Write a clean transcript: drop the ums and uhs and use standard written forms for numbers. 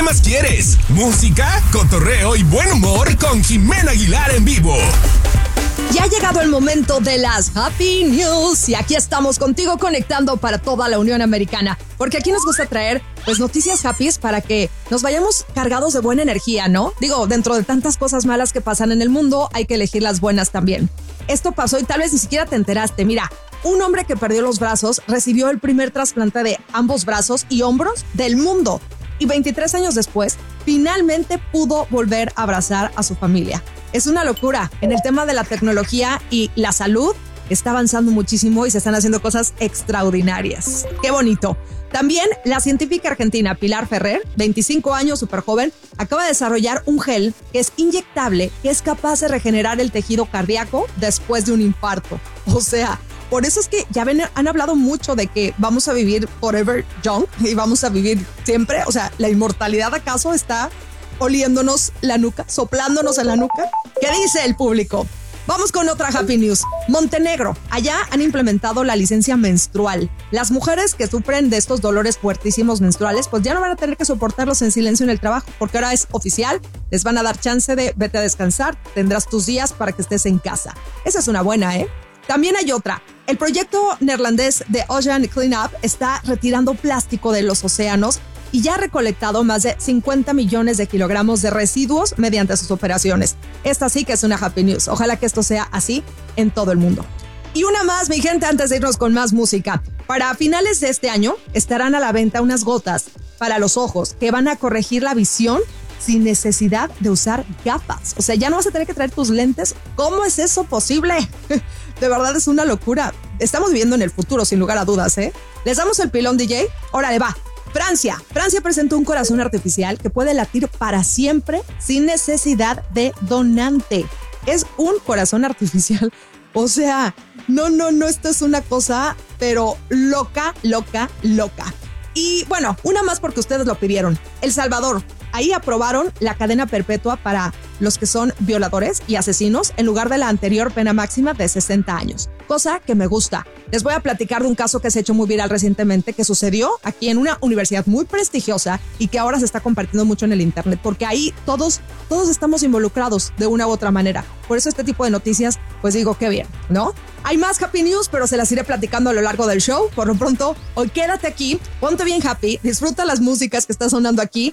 más quieres? Música, cotorreo y buen humor con Jimena Aguilar en vivo. Ya ha llegado el momento de las Happy News y aquí estamos contigo conectando para toda la Unión Americana, porque aquí nos gusta traer pues noticias happy para que nos vayamos cargados de buena energía, ¿no? Digo, dentro de tantas cosas malas que pasan en el mundo, hay que elegir las buenas también. Esto pasó y tal vez ni siquiera te enteraste. Mira, un hombre que perdió los brazos recibió el primer trasplante de ambos brazos y hombros del mundo y 23 años después finalmente pudo volver a abrazar a su familia. Es una locura. En el tema de la tecnología y la salud está avanzando muchísimo y se están haciendo cosas extraordinarias. ¡Qué bonito! También la científica argentina Pilar Ferrer, 25 años, súper joven, acaba de desarrollar un gel que es inyectable, que es capaz de regenerar el tejido cardíaco después de un infarto. O sea, por eso es que ya han hablado mucho de que vamos a vivir forever young y vamos a vivir siempre. O sea, ¿la inmortalidad acaso está oliéndonos la nuca, soplándonos en la nuca? ¿Qué dice el público? Vamos con otra Happy News. Montenegro. Allá han implementado la licencia menstrual. Las mujeres que sufren de estos dolores fuertísimos menstruales, pues ya no van a tener que soportarlos en silencio en el trabajo, porque ahora es oficial. Les van a dar chance de vete a descansar. Tendrás tus días para que estés en casa. Esa es una buena, ¿eh? También hay otra. El proyecto neerlandés de Ocean Cleanup está retirando plástico de los océanos y ya ha recolectado más de 50 millones de kilogramos de residuos mediante sus operaciones. Esta sí que es una Happy News. Ojalá que esto sea así en todo el mundo. Y una más, mi gente, antes de irnos con más música. Para finales de este año estarán a la venta unas gotas para los ojos que van a corregir la visión sin necesidad de usar gafas. O sea, ya no vas a tener que traer tus lentes. ¿Cómo es eso posible? De verdad es una locura. Estamos viviendo en el futuro, sin lugar a dudas, ¿eh? ¿Les damos el pilón, DJ? Órale, va. Francia presentó un corazón artificial que puede latir para siempre sin necesidad de donante. Es un corazón artificial. O sea, no, esto es una cosa, pero loca. Y bueno, una más porque ustedes lo pidieron. El Salvador. Ahí aprobaron la cadena perpetua para los que son violadores y asesinos en lugar de la anterior pena máxima de 60 años. Cosa que me gusta. Les voy a platicar de un caso que se ha hecho muy viral recientemente que sucedió aquí en una universidad muy prestigiosa y que ahora se está compartiendo mucho en el internet porque ahí todos estamos involucrados de una u otra manera. Por eso este tipo de noticias, pues digo, qué bien, ¿no? Hay más Happy News, pero se las iré platicando a lo largo del show. Por lo pronto, hoy quédate aquí, ponte bien happy, disfruta las músicas que están sonando aquí